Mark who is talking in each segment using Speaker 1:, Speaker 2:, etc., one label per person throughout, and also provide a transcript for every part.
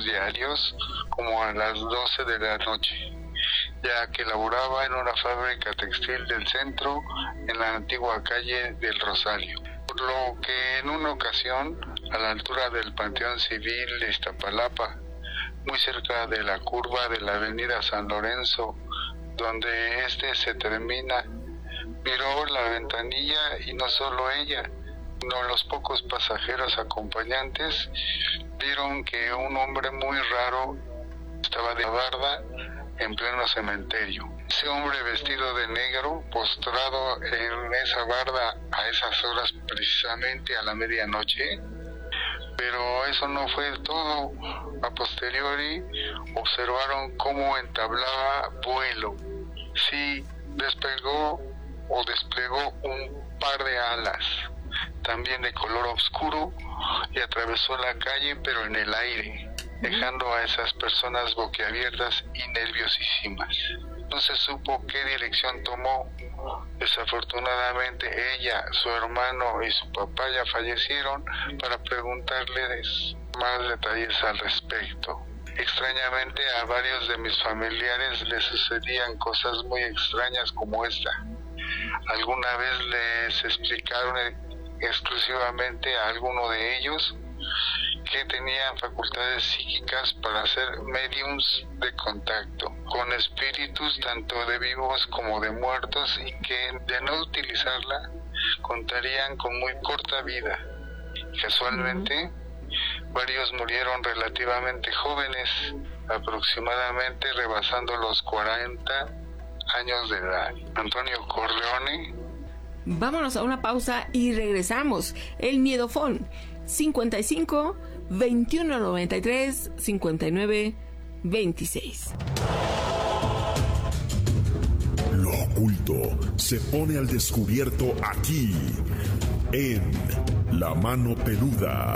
Speaker 1: turnos diarios como a las 12 de la noche, ya que laboraba en una fábrica textil del centro en la antigua calle del Rosario. Por lo que en una ocasión, a la altura del Panteón Civil de Iztapalapa, muy cerca de la curva de la avenida San Lorenzo, donde se termina, miró la ventanilla y no solo ella, sino los pocos pasajeros acompañantes vieron que un hombre muy raro estaba de barda en pleno cementerio. Ese hombre vestido de negro, postrado en esa barda a esas horas, precisamente a la medianoche. Pero eso no fue todo. A posteriori observaron cómo entablaba vuelo. Sí, desplegó un par de alas, también de color oscuro, y atravesó la calle, pero en el aire, dejando a esas personas boquiabiertas y nerviosísimas. No se supo qué dirección tomó. Desafortunadamente ella, su hermano y su papá ya fallecieron para preguntarles más detalles al respecto. Extrañamente a varios de mis familiares les sucedían cosas muy extrañas como esta. Alguna vez les explicaron exclusivamente a alguno de ellos que tenían facultades psíquicas para ser mediums de contacto con espíritus tanto de vivos como de muertos, y que de no utilizarla contarían con muy corta vida. Casualmente, varios murieron relativamente jóvenes, aproximadamente rebasando los 40 años de edad. Antonio Corleone.
Speaker 2: Vámonos a una pausa y regresamos. El Miedofón 55 21 93 59 26.
Speaker 3: Lo oculto se pone al descubierto aquí en La Mano Peluda.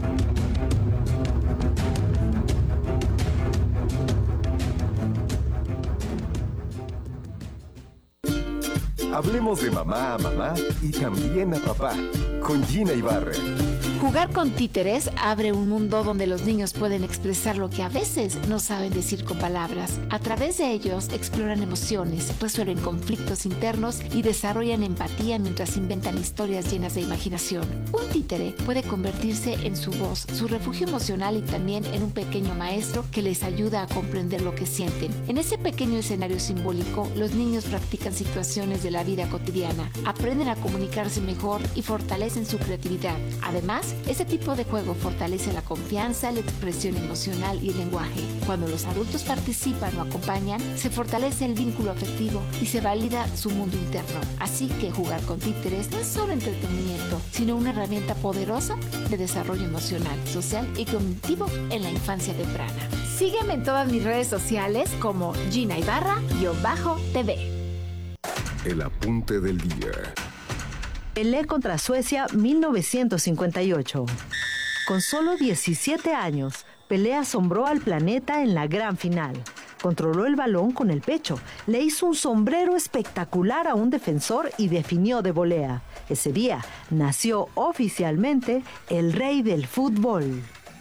Speaker 4: Hablemos de mamá a mamá y también a papá, con Gina Ibarra.
Speaker 5: Jugar con títeres abre un mundo donde los niños pueden expresar lo que a veces no saben decir con palabras. A través de ellos exploran emociones, resuelven conflictos internos y desarrollan empatía mientras inventan historias llenas de imaginación. Un títere puede convertirse en su voz, su refugio emocional, y también en un pequeño maestro que les ayuda a comprender lo que sienten. En ese pequeño escenario simbólico, los niños practican situaciones de la vida cotidiana, aprenden a comunicarse mejor y fortalecen su creatividad. Además, este tipo de juego fortalece la confianza, la expresión emocional y el lenguaje. Cuando los adultos participan o acompañan, se fortalece el vínculo afectivo y se valida su mundo interno. Así que jugar con títeres no es solo entretenimiento, sino una herramienta poderosa de desarrollo emocional, social y cognitivo en la infancia temprana. Sígueme en todas mis redes sociales como Gina Ibarra-TV.
Speaker 4: El apunte del día.
Speaker 6: Pelé contra Suecia 1958. Con solo 17 años, Pelé asombró al planeta en la gran final. Controló el balón con el pecho, le hizo un sombrero espectacular a un defensor y definió de volea. Ese día nació oficialmente el rey del fútbol.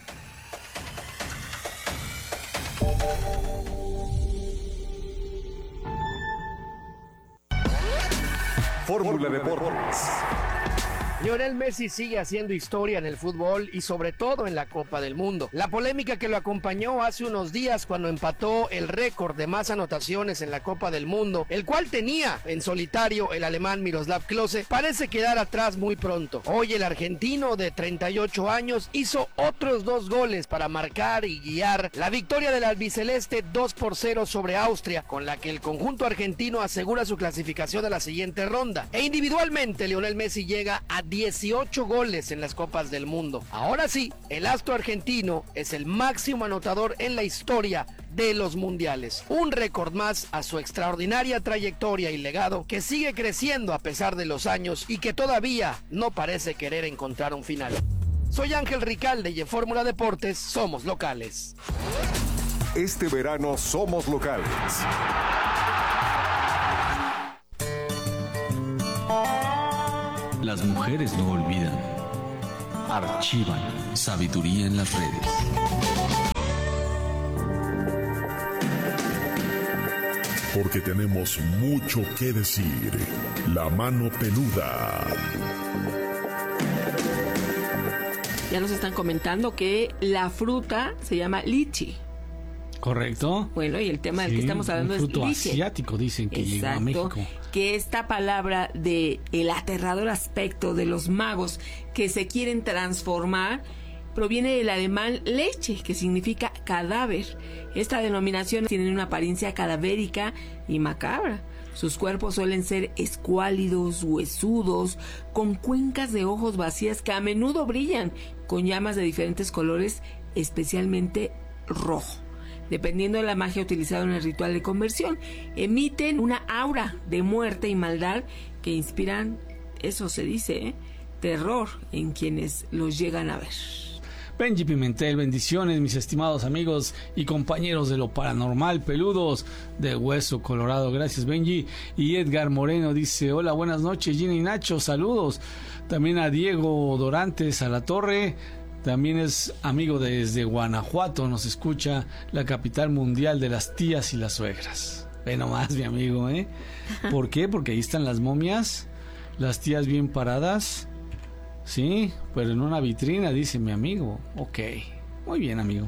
Speaker 4: Fórmula Deportes.
Speaker 7: Lionel Messi sigue haciendo historia en el fútbol y sobre todo en la Copa del Mundo. La polémica que lo acompañó hace unos días cuando empató el récord de más anotaciones en la Copa del Mundo, el cual tenía en solitario el alemán Miroslav Klose, parece quedar atrás muy pronto. Hoy el argentino de 38 años hizo otros 2 goles para marcar y guiar la victoria del albiceleste 2-0 sobre Austria, con la que el conjunto argentino asegura su clasificación a la siguiente ronda. E individualmente Lionel Messi llega a 18 goles en las Copas del Mundo. Ahora sí, el astro argentino es el máximo anotador en la historia de los mundiales. Un récord más a su extraordinaria trayectoria y legado, que sigue creciendo a pesar de los años y que todavía no parece querer encontrar un final. Soy Ángel Ricalde y en Fórmula Deportes somos locales.
Speaker 4: Este verano somos locales.
Speaker 8: Las mujeres no olvidan, archivan sabiduría en las redes.
Speaker 3: porque tenemos mucho que decir. La mano peluda.
Speaker 2: Ya nos están comentando que la fruta se llama lichi.
Speaker 8: ¿Correcto?
Speaker 2: Bueno, y el tema del que estamos hablando es
Speaker 8: fruto
Speaker 2: liche.
Speaker 8: asiático, dicen que llegó a México.
Speaker 2: Que esta palabra de el aterrador aspecto de los magos que se quieren transformar proviene del alemán leche, que significa cadáver. Esta denominación tiene una apariencia cadavérica y macabra. Sus cuerpos suelen ser escuálidos, huesudos, con cuencas de ojos vacías que a menudo brillan con llamas de diferentes colores, especialmente rojo. Dependiendo de la magia utilizada en el ritual de conversión, emiten una aura de muerte y maldad que inspiran, eso se dice, terror en quienes los llegan a ver.
Speaker 8: Benji Pimentel, bendiciones mis estimados amigos y compañeros de lo paranormal, peludos de Hueso Colorado. Gracias, Benji. Y Edgar Moreno dice: hola, buenas noches Gina y Nacho, saludos. También a Diego Dorantes a la Torre. También es amigo desde Guanajuato, nos escucha, la capital mundial de las tías y las suegras. Ve nomás, mi amigo, ¿eh? ¿Por qué? Porque ahí están las momias, las tías bien paradas, sí, pero en una vitrina, dice mi amigo. Ok, muy bien, amigo.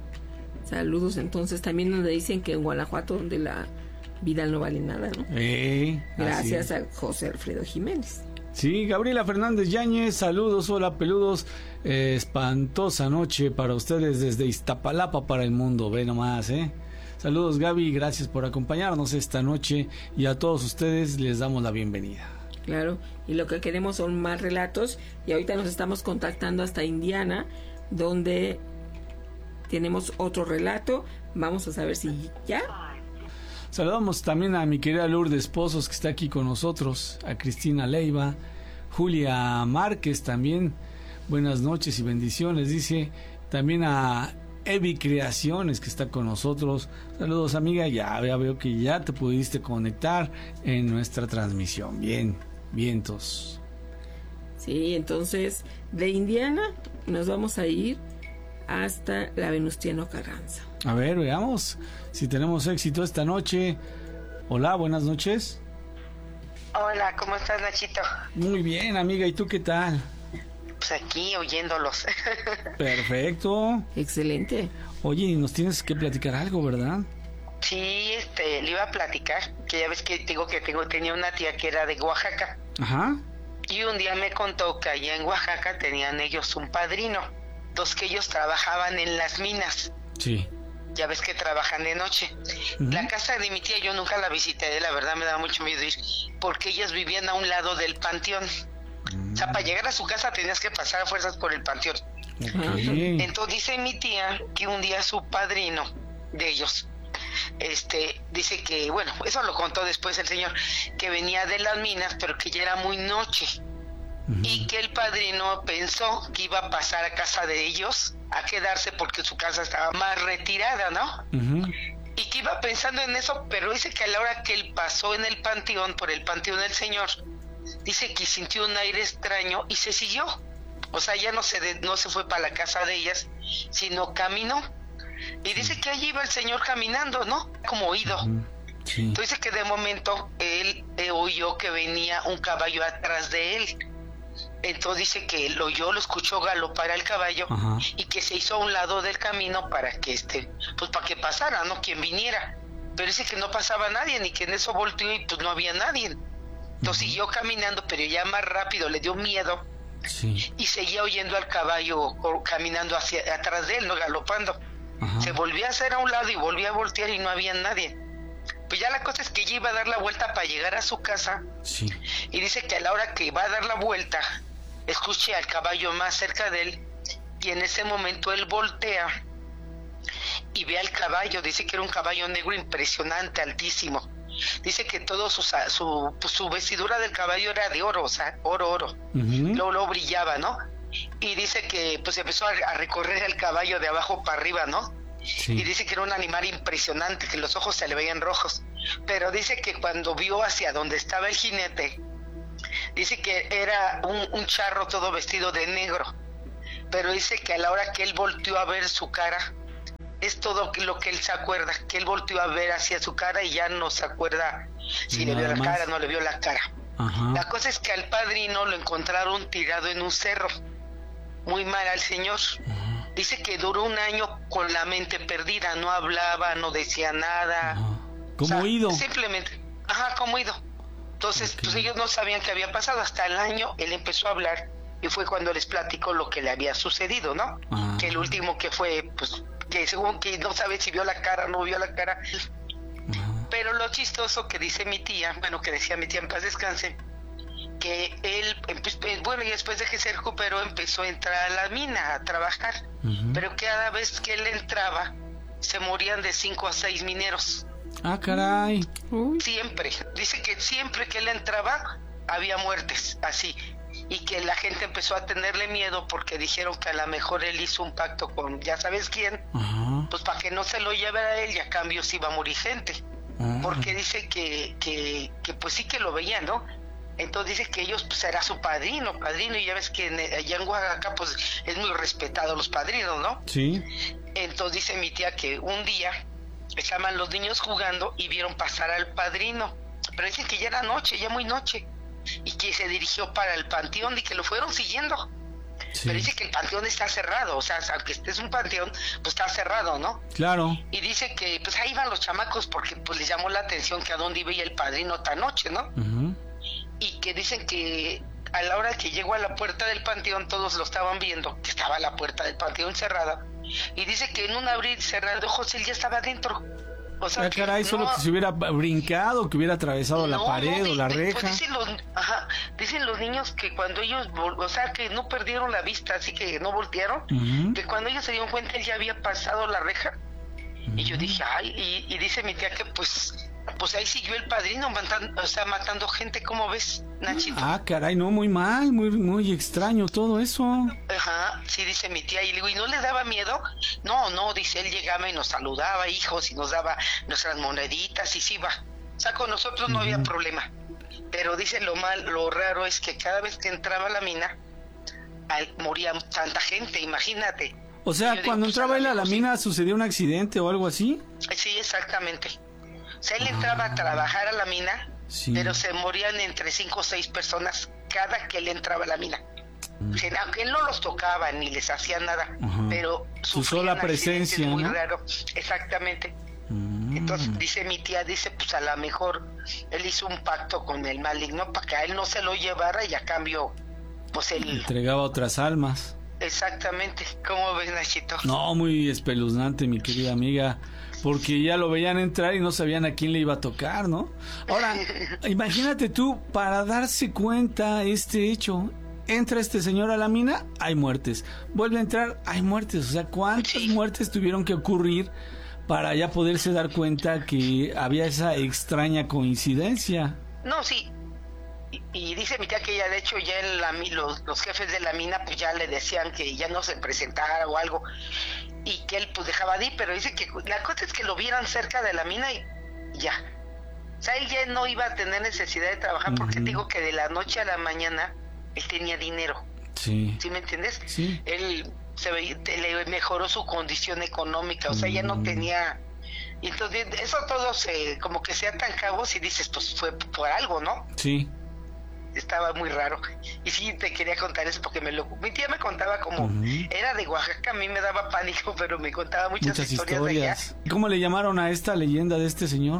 Speaker 2: Saludos, entonces, también nos dicen que en Guanajuato, donde la vida no vale nada, ¿no? Gracias a José Alfredo Jiménez.
Speaker 8: Sí, Gabriela Fernández Yáñez, saludos, hola peludos, espantosa noche para ustedes desde Iztapalapa para el mundo, ve nomás, Saludos Gaby, gracias por acompañarnos esta noche y a todos ustedes les damos la bienvenida.
Speaker 2: Claro, y lo que queremos son más relatos y ahorita nos estamos contactando hasta Indiana, donde tenemos otro relato, vamos a saber si ya...
Speaker 8: Saludamos también a mi querida Lourdes Pozos, que está aquí con nosotros, a Cristina Leiva, Julia Márquez también, buenas noches y bendiciones, dice, también a Evi Creaciones, que está con nosotros. Saludos, amiga, ya veo que ya te pudiste conectar en nuestra transmisión. Bien, vientos.
Speaker 2: Sí, entonces, de Indiana nos vamos a ir hasta la Venustiano Carranza.
Speaker 8: A ver, veamos si tenemos éxito esta noche. Hola, buenas noches.
Speaker 9: Hola, ¿cómo estás, Nachito?
Speaker 8: Muy bien, amiga, ¿y tú qué tal?
Speaker 9: Pues aquí oyéndolos.
Speaker 8: Perfecto.
Speaker 2: Excelente.
Speaker 8: Oye, nos tienes que platicar algo, ¿verdad?
Speaker 9: Sí, le iba a platicar, que ya ves que tenía una tía que era de Oaxaca.
Speaker 8: Ajá.
Speaker 9: Y un día me contó que allá en Oaxaca tenían ellos un padrino, que ellos trabajaban en las minas.
Speaker 8: Sí.
Speaker 9: Ya ves que trabajan de noche. Uh-huh. La casa de mi tía yo nunca la visité, la verdad me daba mucho miedo ir, porque ellas vivían a un lado del panteón. O sea, para llegar a su casa tenías que pasar a fuerzas por el panteón.
Speaker 8: Okay.
Speaker 9: Entonces dice mi tía que un día su padrino de ellos, dice que, bueno, eso lo contó después el señor, que venía de las minas, pero que ya era muy noche. Uh-huh. Y que el padrino pensó que iba a pasar a casa de ellos a quedarse porque su casa estaba más retirada, ¿no? Uh-huh. Y que iba pensando en eso, pero dice que a la hora que él pasó en el panteón, por el panteón del señor, dice que sintió un aire extraño y se siguió. O sea, ya no se fue para la casa de ellas, sino caminó. Y dice que allí iba el señor caminando, ¿no? Como oído. Uh-huh. Sí. Entonces dice que de momento él oyó que venía un caballo atrás de él. Entonces dice que lo escuchó galopar al caballo. Ajá. Y que se hizo a un lado del camino para que pues para que pasara, ¿no? Quien viniera. Pero dice que no pasaba nadie, ni que en eso volteó y pues no había nadie. Entonces siguió caminando, pero ya más rápido, le dio miedo. Sí. Y seguía oyendo al caballo caminando hacia atrás de él, no galopando. Ajá. Se volvió a hacer a un lado y volvió a voltear y no había nadie. Pues ya la cosa es que ella iba a dar la vuelta para llegar a su casa. Sí. Y dice que a la hora que va a dar la vuelta, escuché al caballo más cerca de él, y en ese momento él voltea y ve al caballo. Dice que era un caballo negro impresionante, altísimo. Dice que todo su vestidura del caballo era de oro, o sea, oro. Uh-huh. Luego brillaba, ¿no? Y dice que pues empezó a recorrer el caballo de abajo para arriba, ¿no? Sí. Y dice que era un animal impresionante, que los ojos se le veían rojos. Pero dice que cuando vio hacia donde estaba el jinete, dice que era un charro todo vestido de negro. Pero dice que a la hora que él volteó a ver su cara, es todo lo que él se acuerda, que él volteó a ver hacia su cara y ya no se acuerda si le vio la cara o no le vio la cara.
Speaker 8: Ajá.
Speaker 9: La cosa es que al padrino lo encontraron tirado en un cerro, muy mal al señor.
Speaker 8: Ajá.
Speaker 9: Dice que duró 1 año con la mente perdida, no hablaba, no decía nada.
Speaker 8: Ajá. ¿Como oído?
Speaker 9: Simplemente, como oído. Entonces,
Speaker 8: Okay.
Speaker 9: pues ellos no sabían qué había pasado. Hasta el año él empezó a hablar y fue cuando les platicó lo que le había sucedido, ¿no?
Speaker 8: Ajá.
Speaker 9: Que el último que fue, pues, que según que no sabe si vio la cara o no vio la cara.
Speaker 8: Ajá.
Speaker 9: Pero lo chistoso que dice mi tía, bueno, que decía mi tía en paz descanse, que él, bueno, y después de que se recuperó empezó a entrar a la mina a trabajar,
Speaker 8: Ujú.
Speaker 9: pero cada vez que él entraba se morían de 5 a 6 mineros.
Speaker 8: Ah, caray.
Speaker 9: Siempre, dice que siempre que él entraba había muertes, así, y que la gente empezó a tenerle miedo porque dijeron que a lo mejor él hizo un pacto con ya sabes quién,
Speaker 8: Ajá.
Speaker 9: pues para que no se lo llevara a él y a cambio sí iba a morir gente,
Speaker 8: Ah.
Speaker 9: porque dice que pues sí que lo veían, ¿no? Entonces dice que ellos pues era su padrino, y ya ves que allá en Oaxaca pues es muy respetado los padrinos, ¿no?
Speaker 8: Sí.
Speaker 9: Entonces dice mi tía que un día estaban los niños jugando y vieron pasar al padrino, pero dicen que ya era noche, ya muy noche, y que se dirigió para el panteón y que lo fueron siguiendo.
Speaker 8: Sí.
Speaker 9: Pero dice que el panteón está cerrado, o sea, aunque estés un panteón, pues está cerrado, ¿no?
Speaker 8: Claro.
Speaker 9: Y dice que pues ahí van los chamacos porque pues les llamó la atención que a dónde iba el padrino tan noche, ¿no?
Speaker 8: Ujú.
Speaker 9: Y que dicen que a la hora que llegó a la puerta del panteón todos lo estaban viendo, que estaba la puerta del panteón cerrada, y dice que en un abrir y cerrar de ojos él ya estaba dentro. O sea,
Speaker 8: Ah, caray,
Speaker 9: que
Speaker 8: solo que se hubiera brincado, que hubiera atravesado la pared o la reja.
Speaker 9: Pues dicen los niños que cuando ellos, o sea, que no perdieron la vista, así que no voltearon,
Speaker 8: Ujú.
Speaker 9: que cuando ellos se dieron cuenta él ya había pasado la reja. Y yo dije, ay, y dice mi tía que pues ahí siguió el padrino matando gente, ¿cómo ves, Nachito?
Speaker 8: Ah, caray, no, muy mal, muy extraño todo eso.
Speaker 9: Ajá, sí, dice mi tía, y le digo, ¿y no le daba miedo? No, dice, él llegaba y nos saludaba, hijos, y nos daba nuestras moneditas, y sí va. O sea, con nosotros no había problema. Pero dice lo raro es que cada vez que entraba a la mina, moría tanta gente, imagínate.
Speaker 8: O sea,
Speaker 9: Yo
Speaker 8: cuando
Speaker 9: digo, pues,
Speaker 8: entraba él a la
Speaker 9: sí.
Speaker 8: mina, ¿sucedió un accidente o algo así?
Speaker 9: Sí, exactamente. O sea, él entraba a trabajar a la mina,
Speaker 8: Sí.
Speaker 9: pero se morían entre 5 o 6 personas cada que él entraba a la mina. O sea, aunque él no los tocaba ni les hacía nada,
Speaker 8: Ajá.
Speaker 9: pero
Speaker 8: Su
Speaker 9: sufrían
Speaker 8: sola
Speaker 9: accidentes
Speaker 8: presencia,
Speaker 9: muy
Speaker 8: ¿no?
Speaker 9: raro. Exactamente. Entonces dice mi tía, pues a lo mejor él hizo un pacto con el maligno para que a él no se lo llevara y a cambio, pues él...
Speaker 8: Entregaba otras almas.
Speaker 9: Exactamente. ¿Cómo ves, Nachito?
Speaker 8: No, muy espeluznante, mi querida amiga, porque ya lo veían entrar y no sabían a quién le iba a tocar, ¿no? Ahora, imagínate tú, para darse cuenta este hecho, entra este señor a la mina, hay muertes, vuelve a entrar, hay muertes, o sea, ¿cuántas muertes tuvieron que ocurrir para ya poderse dar cuenta que había esa extraña coincidencia?
Speaker 9: No, sí. Y dice mi tía que ya de hecho ya los jefes de la mina pues ya le decían que ya no se presentara o algo y que él pues dejaba de ir, pero dice que la cosa es que lo vieran cerca de la mina y ya. O sea, él ya no iba a tener necesidad de trabajar porque digo que de la noche a la mañana él tenía dinero.
Speaker 8: Sí.
Speaker 9: ¿Sí me entiendes?
Speaker 8: Sí.
Speaker 9: Él le mejoró su condición económica, o sea, ya no tenía... Y entonces eso todo como que se atan cabos y dices, pues fue por algo, ¿no?
Speaker 8: Sí.
Speaker 9: Estaba muy raro. Y sí te quería contar eso porque mi tía me contaba como era de Oaxaca, a mí me daba pánico, pero me contaba muchas historias de allá.
Speaker 8: ¿Cómo le llamaron a esta leyenda de este señor?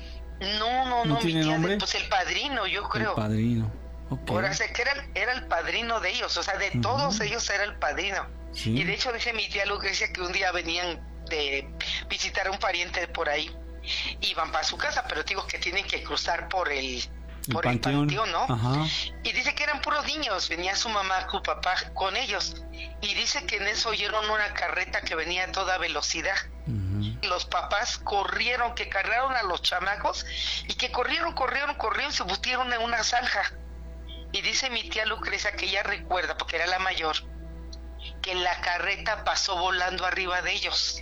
Speaker 9: No,
Speaker 8: ¿No
Speaker 9: mi
Speaker 8: tiene
Speaker 9: tía,
Speaker 8: nombre?
Speaker 9: pues el padrino, yo creo.
Speaker 8: El padrino. Okay.
Speaker 9: Ahora sé que era el padrino de ellos, o sea, de todos ellos era el padrino.
Speaker 8: Sí.
Speaker 9: Y de hecho dice mi tía Lucrecia que un día venían de visitar a un pariente por ahí, iban para su casa, pero digo que tienen que cruzar por el panteón, ¿no?
Speaker 8: Ajá.
Speaker 9: Y dice que eran puros niños, venía su mamá, su papá con ellos, y dice que en eso oyeron una carreta que venía a toda velocidad. Los papás corrieron, que cargaron a los chamacos y que corrieron y se pusieron en una zanja. Y dice mi tía Lucrecia que ella recuerda, porque era la mayor, que la carreta pasó volando arriba de ellos.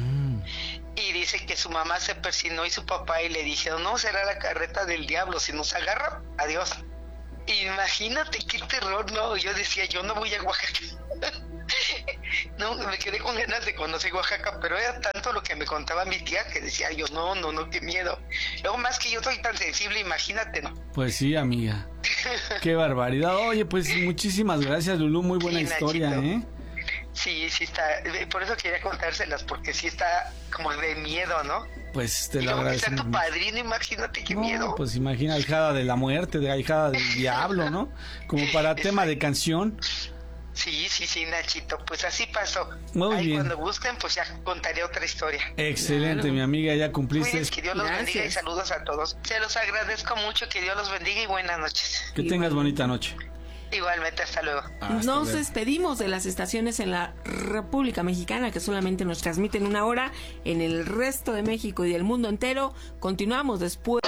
Speaker 9: Y dice que su mamá se persinó y su papá y le dijeron, no, será la carreta del diablo, si nos agarra, adiós. Imagínate qué terror, no, yo decía, yo no voy a Oaxaca. No, me quedé con ganas de conocer Oaxaca, pero era tanto lo que me contaba mi tía que decía yo, no, qué miedo. Luego más que yo soy tan sensible, imagínate, ¿no?
Speaker 8: Pues sí, amiga. Qué barbaridad. Oye, pues muchísimas gracias, Lulú, muy buena historia,
Speaker 9: Nachito. Sí, está, por eso quería contárselas, porque sí está como de miedo, ¿no?
Speaker 8: Pues te
Speaker 9: y
Speaker 8: lo
Speaker 9: luego que sea
Speaker 8: agradecemos.
Speaker 9: tu padrino, imagínate qué miedo.
Speaker 8: Pues imagina, ahijada de la muerte, de ahijada del diablo, ¿no? Como para tema de canción.
Speaker 9: Sí, Nachito, pues así pasó.
Speaker 8: Muy
Speaker 9: Ahí
Speaker 8: bien.
Speaker 9: cuando gusten, pues ya contaré otra historia.
Speaker 8: Excelente, mi amiga, ya cumpliste.
Speaker 9: Cuídense, que Dios los bendiga y saludos a todos. Se los agradezco mucho, que Dios los bendiga y buenas noches.
Speaker 8: Que tengas bonita noche.
Speaker 9: Igualmente, hasta luego.
Speaker 2: Nos despedimos de las estaciones en la República Mexicana que solamente nos transmiten 1 hora. En el resto de México y del mundo entero continuamos después.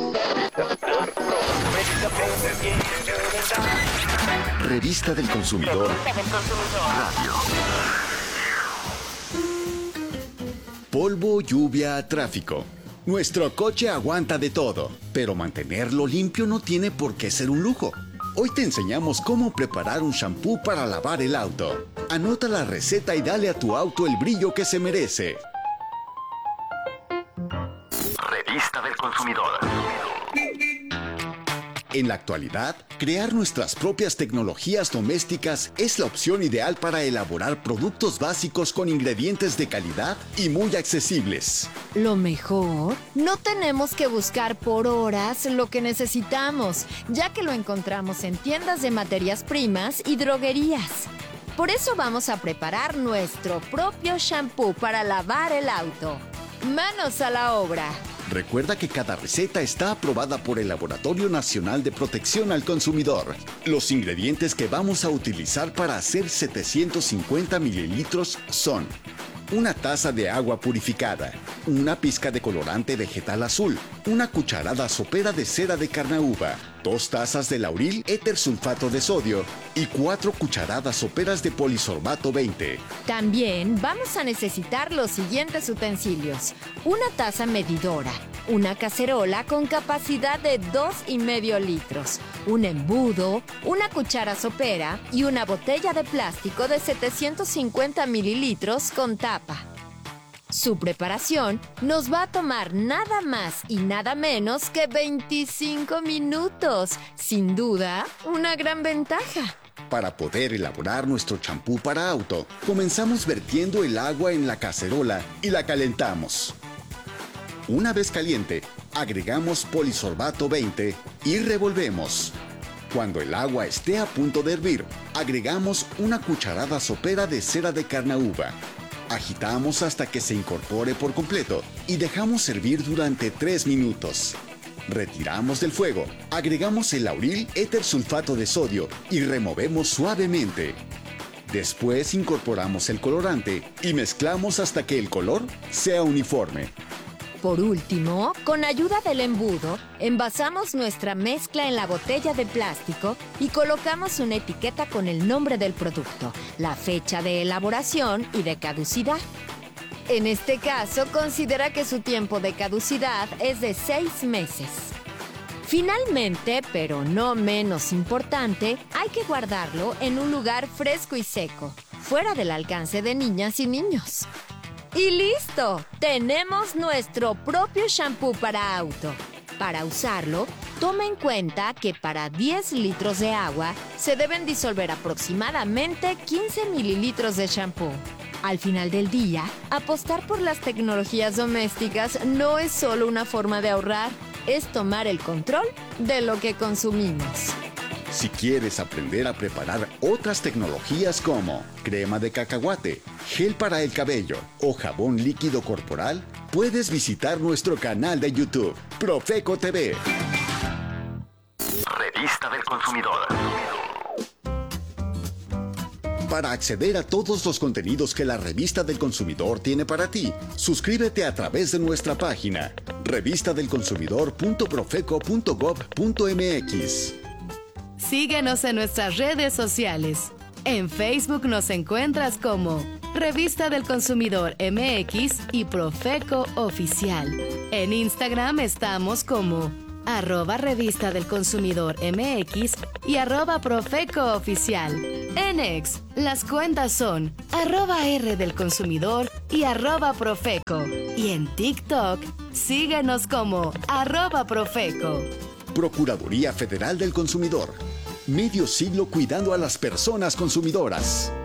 Speaker 10: Revista del Consumidor. Radio. Polvo, lluvia, tráfico. Nuestro coche aguanta de todo, pero mantenerlo limpio no tiene por qué ser un lujo. Hoy te enseñamos cómo preparar un shampoo para lavar el auto. Anota la receta y dale a tu auto el brillo que se merece. Revista del Consumidor. En la actualidad, crear nuestras propias tecnologías domésticas es la opción ideal para elaborar productos básicos con ingredientes de calidad y muy accesibles.
Speaker 11: Lo mejor, no tenemos que buscar por horas lo que necesitamos, ya que lo encontramos en tiendas de materias primas y droguerías. Por eso vamos a preparar nuestro propio shampoo para lavar el auto. ¡Manos a la obra!
Speaker 10: Recuerda que cada receta está aprobada por el Laboratorio Nacional de Protección al Consumidor. Los ingredientes que vamos a utilizar para hacer 750 mililitros son: una taza de agua purificada, una pizca de colorante vegetal azul, una cucharada sopera de cera de carnauba, 2 tazas de lauril éter sulfato de sodio y 4 cucharadas soperas de polisorbato 20.
Speaker 11: También vamos a necesitar los siguientes utensilios: una taza medidora, una cacerola con capacidad de 2,5 litros, un embudo, una cuchara sopera y una botella de plástico de 750 mililitros con tapa. Su preparación nos va a tomar nada más y nada menos que 25 minutos. Sin duda, una gran ventaja.
Speaker 10: Para poder elaborar nuestro champú para auto, comenzamos vertiendo el agua en la cacerola y la calentamos. Una vez caliente, agregamos polisorbato 20 y revolvemos. Cuando el agua esté a punto de hervir, agregamos una cucharada sopera de cera de carnauba. Agitamos hasta que se incorpore por completo y dejamos hervir durante 3 minutos. Retiramos del fuego, agregamos el lauril éter sulfato de sodio y removemos suavemente. Después incorporamos el colorante y mezclamos hasta que el color sea uniforme.
Speaker 11: Por último, con ayuda del embudo, envasamos nuestra mezcla en la botella de plástico y colocamos una etiqueta con el nombre del producto, la fecha de elaboración y de caducidad. En este caso, considera que su tiempo de caducidad es de 6 meses. Finalmente, pero no menos importante, hay que guardarlo en un lugar fresco y seco, fuera del alcance de niñas y niños. ¡Y listo! Tenemos nuestro propio shampoo para auto. Para usarlo, toma en cuenta que para 10 litros de agua se deben disolver aproximadamente 15 mililitros de shampoo. Al final del día, apostar por las tecnologías domésticas no es solo una forma de ahorrar, es tomar el control de lo que consumimos.
Speaker 10: Si quieres aprender a preparar otras tecnologías como crema de cacahuate, gel para el cabello o jabón líquido corporal, puedes visitar nuestro canal de YouTube, Profeco TV. Revista del Consumidor. Para acceder a todos los contenidos que la Revista del Consumidor tiene para ti, suscríbete a través de nuestra página revistadelconsumidor.profeco.gov.mx.
Speaker 12: Síguenos en nuestras redes sociales. En Facebook nos encuentras como Revista del Consumidor MX y Profeco Oficial. En Instagram estamos como @Revista del Consumidor MX y @Profeco Oficial. En X, las cuentas son @R del Consumidor y @Profeco. Y en TikTok, síguenos como @Profeco.
Speaker 10: Procuraduría Federal del Consumidor. Medio siglo cuidando a las personas consumidoras.